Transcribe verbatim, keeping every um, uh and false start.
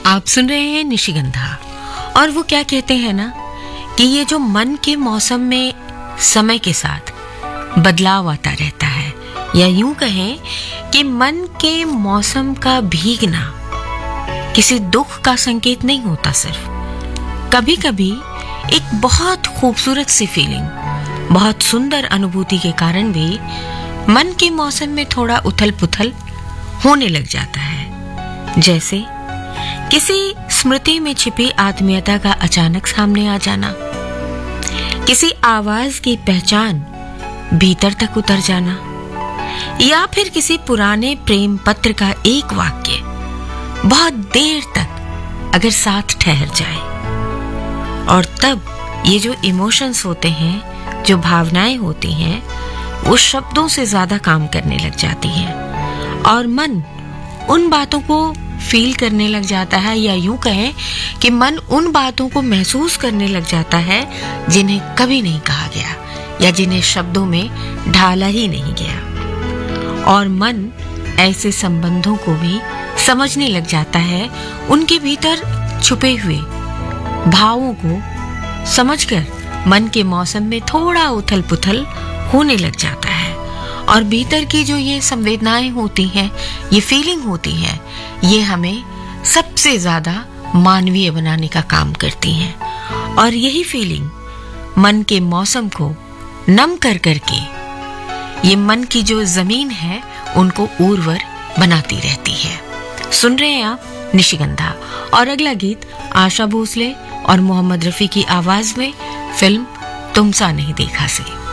आप सुन रहे हैं निशिगंधा। और वो क्या कहते हैं ना कि ये जो मन के मौसम में समय के साथ बदलाव आता रहता है, या यूं कहें कि मन के मौसम का भीगना किसी दुख का संकेत नहीं होता। सिर्फ कभी कभी एक बहुत खूबसूरत सी फीलिंग, बहुत सुंदर अनुभूति के कारण भी मन के मौसम में थोड़ा उथल पुथल होने लग जाता है। जैसे किसी स्मृति में छिपी आत्मीयता का अचानक सामने आ जाना, किसी आवाज की पहचान भीतर तक उतर जाना, या फिर किसी पुराने प्रेम पत्र का एक वाक्य बहुत देर तक अगर साथ ठहर जाए। और तब ये जो इमोशंस होते हैं, जो भावनाएं होती हैं, वो शब्दों से ज्यादा काम करने लग जाती हैं और मन उन बातों को फील करने लग जाता है, या यूं कहें कि मन उन बातों को महसूस करने लग जाता है जिन्हें कभी नहीं कहा गया या जिन्हें शब्दों में ढाला ही नहीं गया। और मन ऐसे संबंधों को भी समझने लग जाता है, उनके भीतर छुपे हुए भावों को समझकर मन के मौसम में थोड़ा उथल पुथल होने लग जाता है। और भीतर की जो ये संवेदनाएं होती हैं, ये फीलिंग होती हैं, ये हमें सबसे ज्यादा मानवीय बनाने का काम करती हैं। और यही फीलिंग मन के मौसम को नम कर करके ये मन की जो जमीन है उनको उर्वर बनाती रहती है। सुन रहे हैं आप निशिगंधा, और अगला गीत आशा भोसले और मोहम्मद रफी की आवाज में फिल्म तुम सा नहीं देखा से।